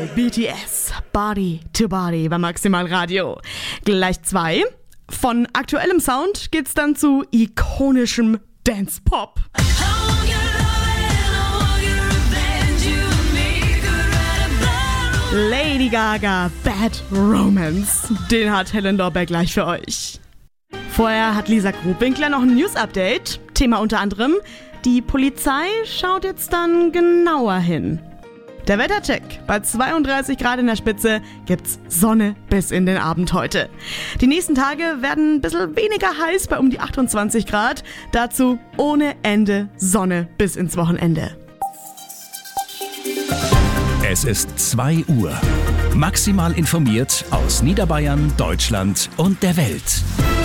BTS, Body to Body bei Maximal Radio. Gleich 2. Von aktuellem Sound geht's dann zu ikonischem Dance-Pop. Lady Gaga, Bad Romance. Den hat Helen Lorbeck gleich für euch. Vorher hat Lisa Grubwinkler noch ein News-Update. Thema unter anderem: die Polizei schaut jetzt dann genauer hin. Der Wettercheck. Bei 32 Grad in der Spitze gibt's Sonne bis in den Abend heute. Die nächsten Tage werden ein bisschen weniger heiß bei um die 28 Grad. Dazu ohne Ende Sonne bis ins Wochenende. Es ist 2 Uhr. Maximal informiert aus Niederbayern, Deutschland und der Welt.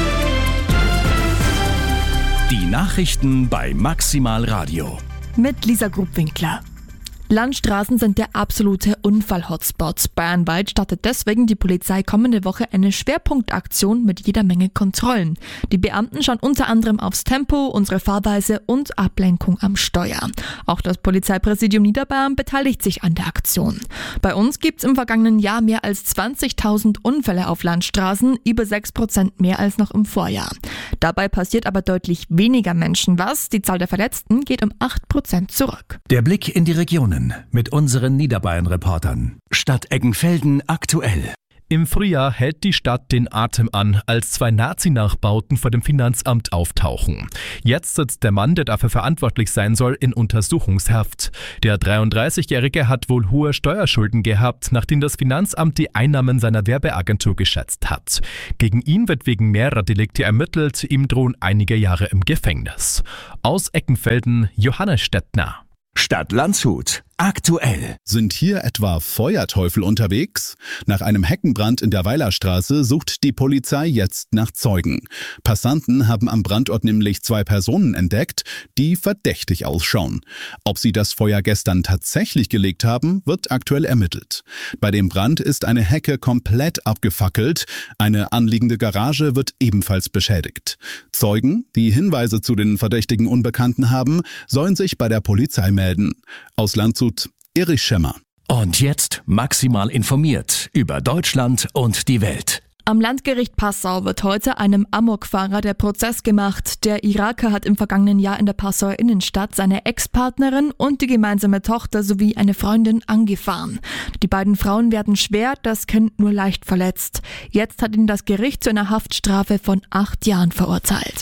Die Nachrichten bei Maximal Radio. Mit Lisa Grubwinkler. Landstraßen sind der absolute Unfall-Hotspot. Bayernweit startet deswegen die Polizei kommende Woche eine Schwerpunktaktion mit jeder Menge Kontrollen. Die Beamten schauen unter anderem aufs Tempo, unsere Fahrweise und Ablenkung am Steuer. Auch das Polizeipräsidium Niederbayern beteiligt sich an der Aktion. Bei uns gibt es im vergangenen Jahr mehr als 20.000 Unfälle auf Landstraßen, über 6% mehr als noch im Vorjahr. Dabei passiert aber deutlich weniger Menschen was. Die Zahl der Verletzten geht um 8% zurück. Der Blick in die Regionen mit unseren Niederbayern-Reportern. Stadt Eggenfelden aktuell. Im Frühjahr hält die Stadt den Atem an, als 2 Nazi-Nachbauten vor dem Finanzamt auftauchen. Jetzt sitzt der Mann, der dafür verantwortlich sein soll, in Untersuchungshaft. Der 33-Jährige hat wohl hohe Steuerschulden gehabt, nachdem das Finanzamt die Einnahmen seiner Werbeagentur geschätzt hat. Gegen ihn wird wegen mehrerer Delikte ermittelt, ihm drohen einige Jahre im Gefängnis. Aus Eggenfelden, Johannes Stettner. Stadt Landshut aktuell. Sind hier etwa Feuerteufel unterwegs? Nach einem Heckenbrand in der Weilerstraße sucht die Polizei jetzt nach Zeugen. Passanten haben am Brandort nämlich 2 Personen entdeckt, die verdächtig ausschauen. Ob sie das Feuer gestern tatsächlich gelegt haben, wird aktuell ermittelt. Bei dem Brand ist eine Hecke komplett abgefackelt. Eine anliegende Garage wird ebenfalls beschädigt. Zeugen, die Hinweise zu den verdächtigen Unbekannten haben, sollen sich bei der Polizei melden. Aus Landshut, Erich Schemmer. Und jetzt maximal informiert über Deutschland und die Welt. Am Landgericht Passau wird heute einem Amokfahrer der Prozess gemacht. Der Iraker hat im vergangenen Jahr in der Passauer Innenstadt seine Ex-Partnerin und die gemeinsame Tochter sowie eine Freundin angefahren. Die beiden Frauen werden schwer, das Kind nur leicht verletzt. Jetzt hat ihn das Gericht zu einer Haftstrafe von 8 Jahren verurteilt.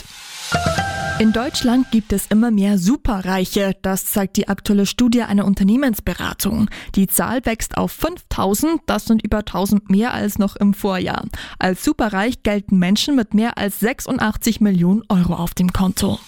In Deutschland gibt es immer mehr Superreiche, das zeigt die aktuelle Studie einer Unternehmensberatung. Die Zahl wächst auf 5.000, das sind über 1.000 mehr als noch im Vorjahr. Als superreich gelten Menschen mit mehr als 86 Millionen Euro auf dem Konto.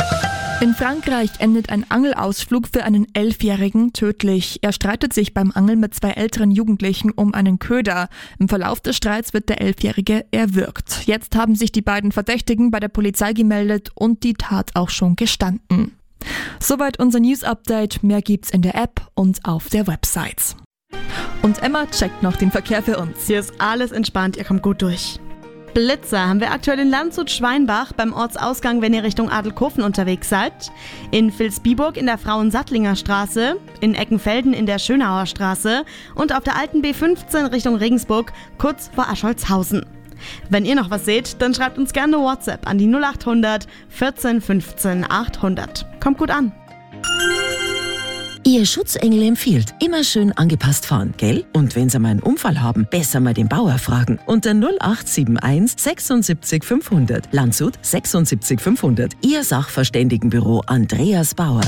In Frankreich endet ein Angelausflug für einen 11-Jährigen tödlich. Er streitet sich beim Angeln mit 2 älteren Jugendlichen um einen Köder. Im Verlauf des Streits wird der 11-Jährige erwürgt. Jetzt haben sich die beiden Verdächtigen bei der Polizei gemeldet und die Tat auch schon gestanden. Soweit unser News-Update. Mehr gibt's in der App und auf der Website. Und Emma checkt noch den Verkehr für uns. Hier ist alles entspannt, ihr kommt gut durch. Blitzer haben wir aktuell in Landshut-Schweinbach beim Ortsausgang, wenn ihr Richtung Adelkofen unterwegs seid. In Vilsbiburg in der Frauen-Sattlinger Straße, in Eckenfelden in der Schönauer Straße und auf der alten B15 Richtung Regensburg, kurz vor Ascholzhausen. Wenn ihr noch was seht, dann schreibt uns gerne eine WhatsApp an die 0800 14 15 800. Kommt gut an. Ihr Schutzengel empfiehlt, immer schön angepasst fahren, gell? Und wenn Sie mal einen Unfall haben, besser mal den Bauer fragen. Unter 0871 76 500. Landshut 76 500. Ihr Sachverständigenbüro Andreas Bauer.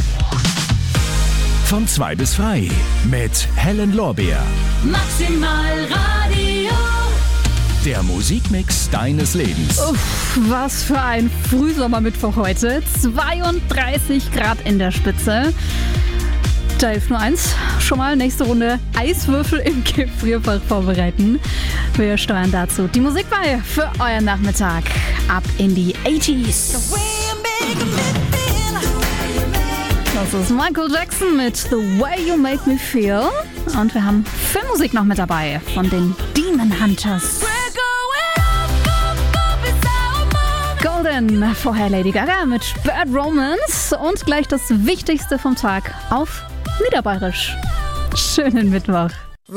Von 2 bis frei mit Helen Lorbeer. Maximal Radio. Der Musikmix deines Lebens. Uff, was für ein Frühsommermittwoch heute. 32 Grad in der Spitze. Da hilft nur eins, schon mal nächste Runde Eiswürfel im Gefrierfach vorbereiten. Wir steuern dazu die Musikwahl für euren Nachmittag. Ab in die 80s. Das ist Michael Jackson mit The Way You Make Me Feel. Und wir haben Filmmusik noch mit dabei von den Demon Hunters. Golden, vorher Lady Gaga mit Bad Romance und gleich das Wichtigste vom Tag auf Niederbayerisch. Schönen Mittwoch.